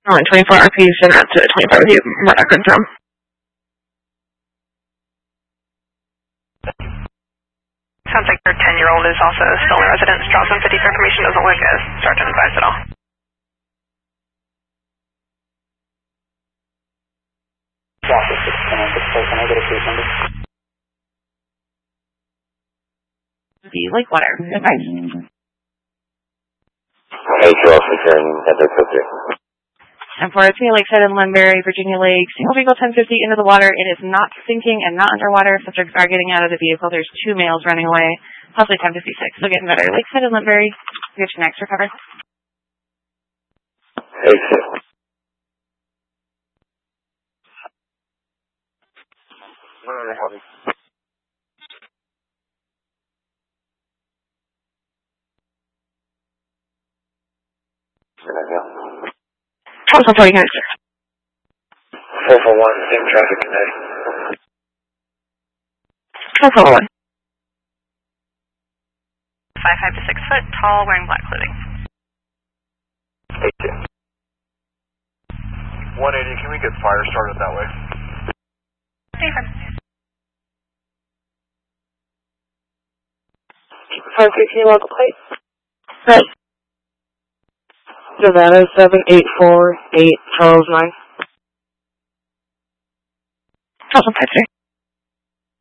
24 RP, send that to 25 with you, Murdoch confirm. Sounds like your 10-year-old is also still in residence. Draws 150 for information doesn't look as Sergeant advised at all. The Lakewater, advice. Hey, Charles, returning Hendricks up here. And for Tina Lakeside and Lunbury, Virginia Lake, single vehicle 1050 into the water. It is not sinking and not underwater. Subjects are getting out of the vehicle. There's 2 males running away. Possibly 1056. Still getting better. Lakeside and Lunbury, get your next recover. Hey, sir. Thompson 40 next. 441, same traffic today. 441. 5'5" to 6 foot, tall, wearing black clothing. 180, can we get fire started that way? Okay. 515 local plate. Right. Nevada 7848 Charles 9. Awesome, 53.